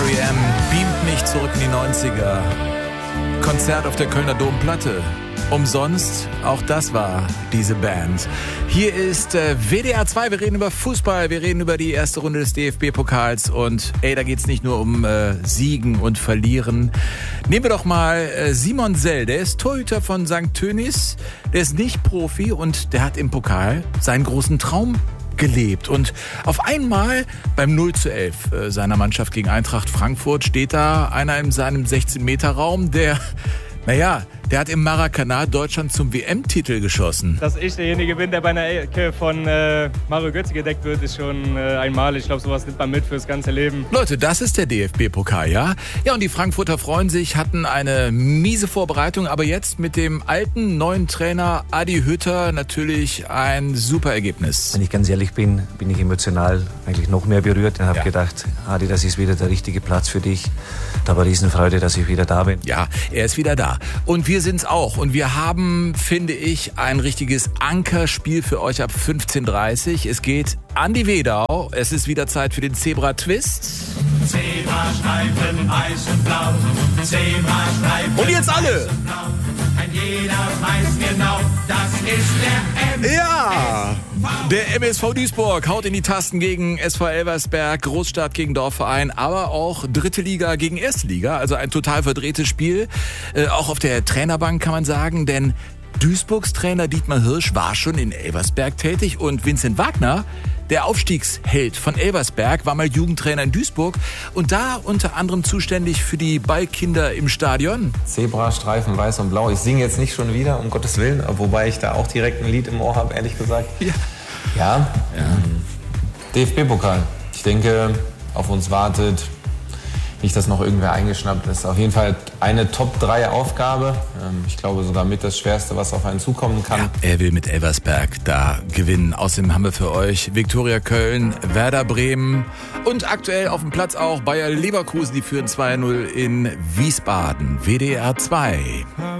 R.E.M. beamt mich zurück in die 90er. Konzert auf der Kölner Domplatte. Umsonst, auch das war diese Band. Hier ist WDR 2, wir reden über Fußball, wir reden über die erste Runde des DFB-Pokals und da geht's nicht nur um Siegen und Verlieren. Nehmen wir doch mal Simon Sell, der ist Torhüter von St. Tönis, der ist nicht Profi und der hat im Pokal seinen großen Traum gelebt. Und auf einmal beim 0:11 seiner Mannschaft gegen Eintracht Frankfurt steht da einer in seinem 16-Meter-Raum, der hat im Maracanã Deutschland zum WM-Titel geschossen. Dass ich derjenige bin, der bei einer Ecke von Mario Götze gedeckt wird, ist schon einmalig. Ich glaube, sowas nimmt man mit fürs ganze Leben. Leute, das ist der DFB-Pokal, ja? Ja, und die Frankfurter freuen sich, hatten eine miese Vorbereitung, aber jetzt mit dem alten, neuen Trainer Adi Hütter natürlich ein super Ergebnis. Wenn ich ganz ehrlich bin, bin ich emotional eigentlich noch mehr berührt und habe gedacht, Adi, das ist wieder der richtige Platz für dich. Da war Riesenfreude, dass ich wieder da bin. Ja, er ist wieder da. Und wir sind's auch. Und wir haben, finde ich, ein richtiges Ankerspiel für euch ab 15:30 Uhr. Es geht an die Wedau. Es ist wieder Zeit für den Zebra-Twist. Zebrastreifen weiß und blau. Zebrastreifen. Und jetzt alle! Ein jeder weiß genau, das ist der MSV. Ja! Der MSV Duisburg haut in die Tasten gegen SV Elversberg, Großstadt gegen Dorfverein, aber auch dritte Liga gegen erste Liga. Also ein total verdrehtes Spiel. Auch auf der Trainerbank kann man sagen, denn Duisburgs Trainer Dietmar Hirsch war schon in Elversberg tätig und Vincent Wagner, der Aufstiegsheld von Elversberg, war mal Jugendtrainer in Duisburg und da unter anderem zuständig für die Ballkinder im Stadion. Zebrastreifen, weiß und blau. Ich singe jetzt nicht schon wieder, um Gottes Willen, wobei ich da auch direkt ein Lied im Ohr habe, ehrlich gesagt. Ja. DFB-Pokal. Ich denke, auf uns wartet nicht, dass noch irgendwer eingeschnappt ist. Auf jeden Fall eine Top-3-Aufgabe. Ich glaube sogar mit das Schwerste, was auf einen zukommen kann. Ja, er will mit Elversberg da gewinnen. Außerdem haben wir für euch Viktoria Köln, Werder Bremen und aktuell auf dem Platz auch Bayer Leverkusen. Die führen 2:0 in Wiesbaden. WDR 2.